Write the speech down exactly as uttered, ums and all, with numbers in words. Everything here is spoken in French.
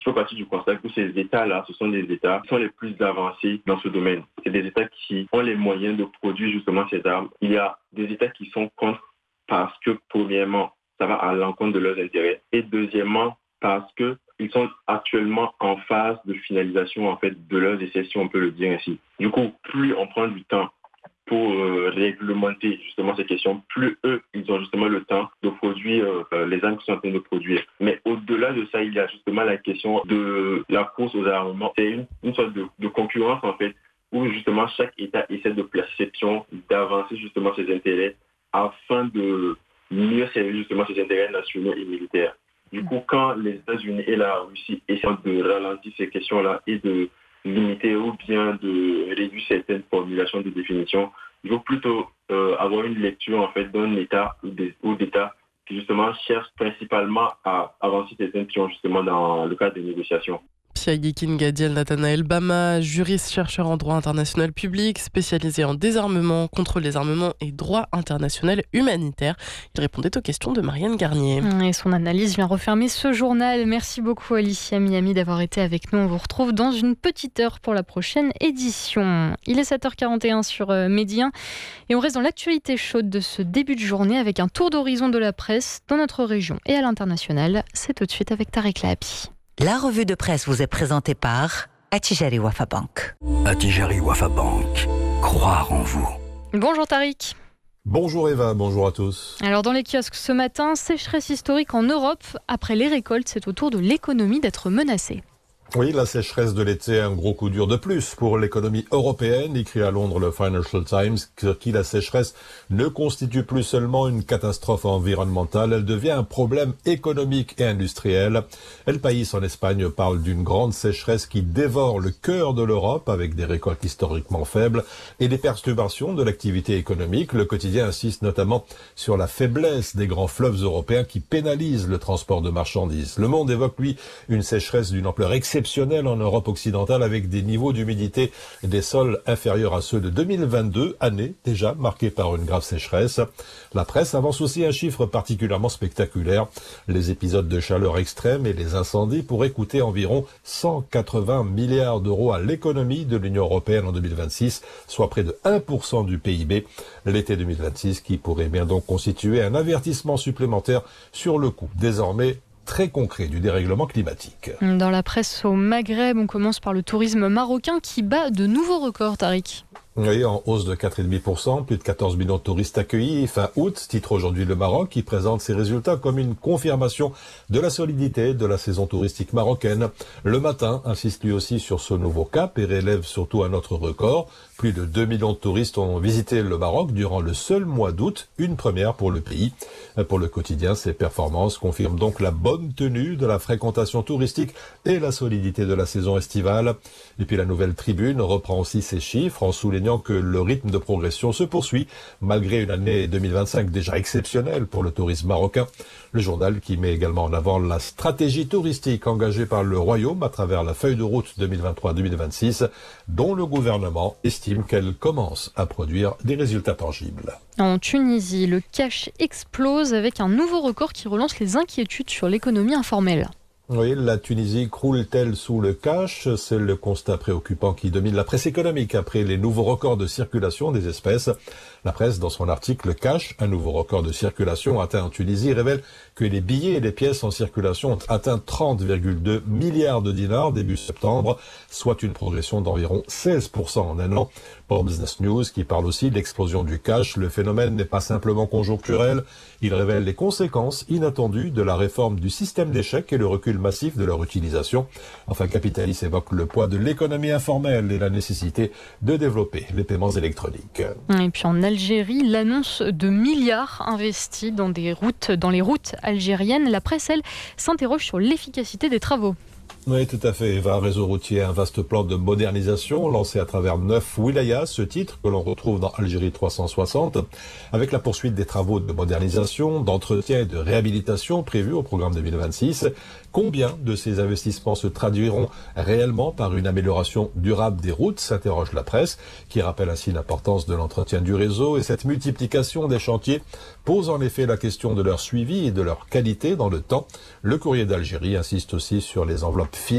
il faut partir du constat que ces États-là, ce sont des États qui sont les plus avancés dans ce domaine. C'est des États qui ont les moyens de produire justement ces armes. Il y a des États qui sont contre parce que, premièrement, ça va à l'encontre de leurs intérêts. Et deuxièmement, parce qu'ils sont actuellement en phase de finalisation en fait, de leurs essais, si on peut le dire ainsi. Du coup, plus on prend du temps pour euh, réglementer justement ces questions, plus eux, ils ont justement le temps de produire euh, les armes qu'ils sont en train de produire. Mais au-delà de ça, il y a justement la question de la course aux armements. C'est une, une sorte de, de concurrence en fait, où justement chaque État essaie de placer ses pions, d'avancer justement ses intérêts afin de mieux servir justement ses intérêts nationaux et militaires. Du coup, quand les États-Unis et la Russie essaient de ralentir ces questions-là et de limiter ou bien de réduire certaines formulations de définition, il faut plutôt euh, avoir une lecture en fait d'un État ou, des, ou d'États qui justement cherchent principalement à avancer certaines pions justement dans le cadre des négociations. Piagikin Gadiel Nathanaël Bama, juriste chercheur en droit international public, spécialisé en désarmement, contrôle des armements et droit international humanitaire. Il répondait aux questions de Marianne Garnier. Et son analyse vient refermer ce journal. Merci beaucoup Alicia Miami d'avoir été avec nous. On vous retrouve dans une petite heure pour la prochaine édition. Il est sept heures quarante et un sur Medi un et on reste dans l'actualité chaude de ce début de journée avec un tour d'horizon de la presse dans notre région et à l'international. C'est tout de suite avec Tarek Lahapi. La revue de presse vous est présentée par Attijari Wafa Bank. Attijari Wafa Bank. Croire en vous. Bonjour Tariq. Bonjour Eva, bonjour à tous. Alors dans les kiosques ce matin, sécheresse historique en Europe. Après les récoltes, c'est au tour de l'économie d'être menacée. Oui, la sécheresse de l'été, un gros coup dur de plus pour l'économie européenne, écrit à Londres le Financial Times, qui la sécheresse ne constitue plus seulement une catastrophe environnementale, elle devient un problème économique et industriel. El País en Espagne parle d'une grande sécheresse qui dévore le cœur de l'Europe avec des récoltes historiquement faibles et des perturbations de l'activité économique. Le quotidien insiste notamment sur la faiblesse des grands fleuves européens qui pénalisent le transport de marchandises. Le Monde évoque, lui, une sécheresse d'une ampleur exceptionnelle en Europe occidentale avec des niveaux d'humidité des sols inférieurs à ceux de deux mille vingt-deux, année déjà marquée par une grave sécheresse. La presse avance aussi un chiffre particulièrement spectaculaire. Les épisodes de chaleur extrême et les incendies pourraient coûter environ cent quatre-vingts milliards d'euros à l'économie de l'Union européenne en deux mille vingt-six, soit près de un pour cent du P I B. L'été deux mille vingt-six qui pourrait bien donc constituer un avertissement supplémentaire sur le coût désormais très concret du dérèglement climatique. Dans la presse au Maghreb, on commence par le tourisme marocain qui bat de nouveaux records, Tariq. Oui, en hausse de quatre virgule cinq pour cent, plus de quatorze millions de touristes accueillis fin août, titre aujourd'hui le Maroc, qui présente ses résultats comme une confirmation de la solidité de la saison touristique marocaine. Le Matin insiste lui aussi sur ce nouveau cap et relève surtout un autre record. Plus de deux millions de touristes ont visité le Maroc durant le seul mois d'août, une première pour le pays. Pour le quotidien, ces performances confirment donc la bonne tenue de la fréquentation touristique et la solidité de la saison estivale. Et puis la Nouvelle Tribune reprend aussi ces chiffres en soulignant que le rythme de progression se poursuit malgré une année deux mille vingt-cinq déjà exceptionnelle pour le tourisme marocain. Le journal qui met également en avant la stratégie touristique engagée par le Royaume à travers la feuille de route deux mille vingt-trois deux mille vingt-six, dont le gouvernement estime qu'elle commence à produire des résultats tangibles. En Tunisie, le cash explose avec un nouveau record qui relance les inquiétudes sur l'économie informelle. Oui, la Tunisie croule-t-elle sous le cash? C'est le constat préoccupant qui domine la presse économique après les nouveaux records de circulation des espèces. La presse, dans son article Cash, un nouveau record de circulation atteint en Tunisie, révèle que les billets et les pièces en circulation ont atteint trente virgule deux milliards de dinars début septembre, soit une progression d'environ seize pour cent en un an. Pour Business News, qui parle aussi de l'explosion du cash, le phénomène n'est pas simplement conjoncturel, il révèle les conséquences inattendues de la réforme du système des chèques et le recul massif de leur utilisation. Enfin, Capitalis évoque le poids de l'économie informelle et la nécessité de développer les paiements électroniques. Et puis en Algérie, l'annonce de milliards investis dans des routes, dans les routes algériennes. La presse, elle, s'interroge sur l'efficacité des travaux. Oui, tout à fait. Eva, réseau routier, un vaste plan de modernisation lancé à travers neuf wilayas, ce titre que l'on retrouve dans Algérie trois cent soixante, avec la poursuite des travaux de modernisation, d'entretien et de réhabilitation prévus au programme deux mille vingt-six. Combien de ces investissements se traduiront réellement par une amélioration durable des routes, s'interroge la presse, qui rappelle ainsi l'importance de l'entretien du réseau, et cette multiplication des chantiers pose en effet la question de leur suivi et de leur qualité dans le temps. Le Courrier d'Algérie insiste aussi sur les enveloppes